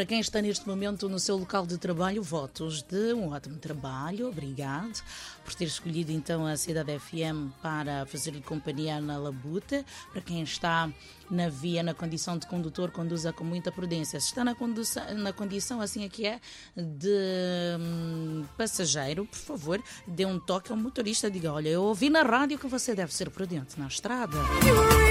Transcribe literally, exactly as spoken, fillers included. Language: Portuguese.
Para quem está neste momento no seu local de trabalho, votos de um ótimo trabalho. Obrigado por ter escolhido então a Cidade F M para fazer-lhe companhia na labuta. Para quem está na via, na condição de condutor, conduza com muita prudência. Se está na condição, na condição assim aqui é, de hum, passageiro, por favor, dê um toque ao motorista. Diga, olha, eu ouvi na rádio que você deve ser prudente na estrada.